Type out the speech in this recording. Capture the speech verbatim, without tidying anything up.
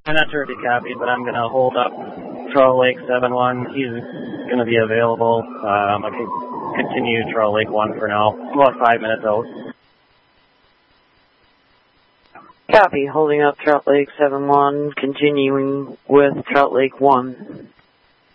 I'm not sure if he copied, but I'm going to hold up Troll Lake seven one. He's going to be available. Um, I can continue Troll Lake one for now. About five minutes out. Copy. Holding up Trout Lake seven one, continuing with Trout Lake one.